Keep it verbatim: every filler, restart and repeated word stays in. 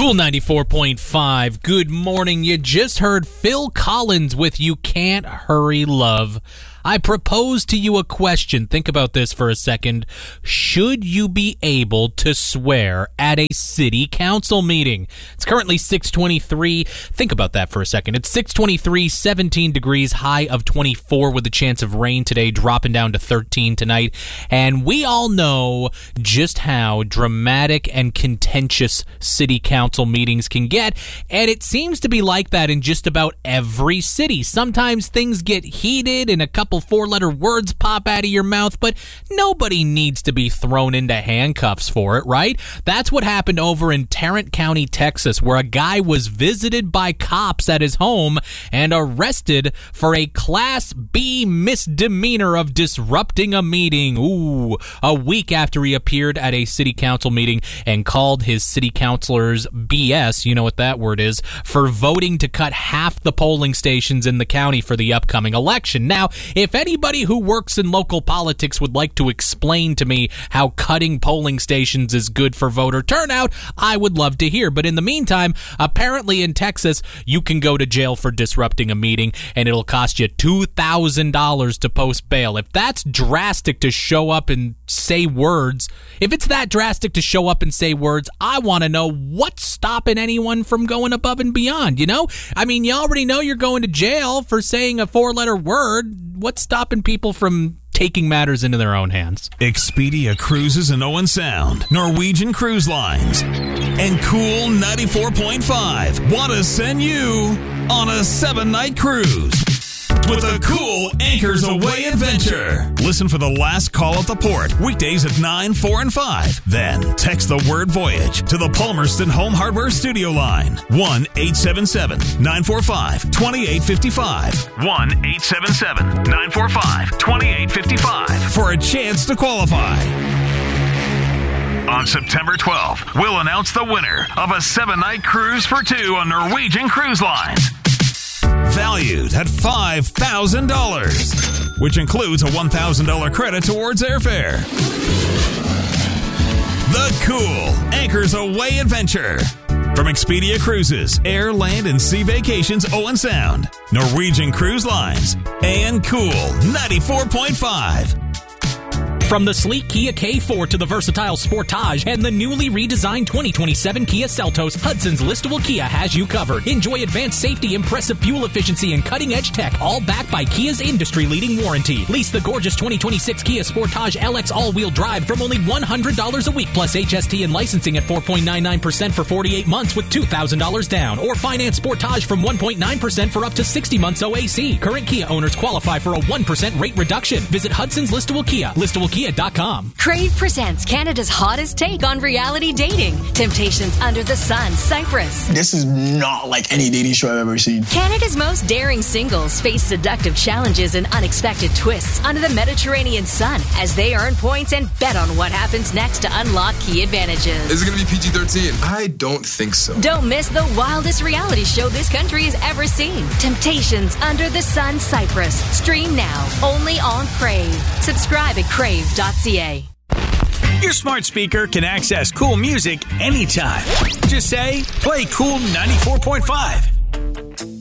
Cool ninety-four point five. Good morning. You just heard Phil Collins with You Can't Hurry Love. I propose to you a question. Think about this for a second. Should you be able to swear at a city council meeting? It's currently six twenty-three. Think about that for a second. It's six twenty-three, seventeen degrees, high of twenty-four with a chance of rain today, dropping down to thirteen tonight. And we all know just how dramatic and contentious city council meetings can get. And it seems to be like that in just about every city. Sometimes things get heated and a couple four-letter words pop out of your mouth, but nobody needs to be thrown into handcuffs for it, right? That's what happened over in Tarrant County, Texas, where a guy was visited by cops at his home and arrested for a Class B misdemeanor of disrupting a meeting. Ooh, a week after he appeared at a city council meeting and called his city councilors B S, you know what that word is, for voting to cut half the polling stations in the county for the upcoming election. Now, if anybody who works in local politics would like to explain to me how cutting polling stations is good for voter turnout, I would love to hear. But in the meantime, apparently in Texas, you can go to jail for disrupting a meeting, and it'll cost you two thousand dollars to post bail. If that's drastic to show up and say words, if it's that drastic to show up and say words, I want to know what's stopping anyone from going above and beyond, you know? I mean, you already know you're going to jail for saying a four-letter word. What's stopping people from taking matters into their own hands? Expedia Cruises in Owen Sound, Norwegian Cruise Lines, and Cool ninety-four point five want to send you on a seven-night cruise with a cool Anchors Away adventure. Listen for the last call at the port, weekdays at nine, four, and five. Then text the word voyage to the Palmerston Home Hardware Studio line, one eight seven seven, nine four five, two eight five five. one eight seven seven, nine four five, two eight five five for a chance to qualify. On September twelfth, we'll announce the winner of a seven-night cruise for two on Norwegian Cruise Lines. Valued at five thousand dollars, which includes a one thousand dollars credit towards airfare. The cool Anchors Away adventure from Expedia Cruises, Air, Land, and Sea Vacations Owen Sound, Norwegian Cruise Lines, and Cool ninety-four point five. From the sleek Kia K four to the versatile Sportage and the newly redesigned twenty twenty-seven Kia Seltos, Hudson's listable Kia has you covered. Enjoy advanced safety, impressive fuel efficiency, and cutting-edge tech, all backed by Kia's industry-leading warranty. Lease the gorgeous twenty twenty-six Kia Sportage L X all-wheel drive from only one hundred dollars a week, plus H S T and licensing at four point nine nine percent for forty-eight months with two thousand dollars down. Or finance Sportage from one point nine percent for up to sixty months O A C. Current Kia owners qualify for a one percent rate reduction. Visit Hudson's listable Kia, listable kia dot com. Crave presents Canada's hottest take on reality dating. Temptations Under the Sun, Cyprus. This is not like any dating show I've ever seen. Canada's most daring singles face seductive challenges and unexpected twists under the Mediterranean sun as they earn points and bet on what happens next to unlock key advantages. Is it going to be P G thirteen? I don't think so. Don't miss the wildest reality show this country has ever seen. Temptations Under the Sun, Cyprus. Stream now, only on Crave. Subscribe at crave dot c a. Your smart speaker can access cool music anytime. Just say, play Cool ninety-four point five.